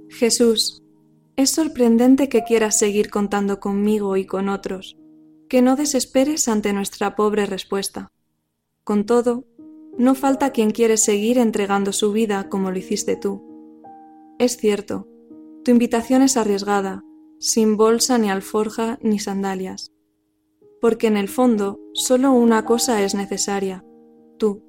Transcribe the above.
Jesús, es sorprendente que quieras seguir contando conmigo y con otros, que no desesperes ante nuestra pobre respuesta. Con todo, no falta quien quiere seguir entregando su vida como lo hiciste tú. Es cierto, tu invitación es arriesgada, sin bolsa ni alforja ni sandalias, porque en el fondo solo una cosa es necesaria, tú.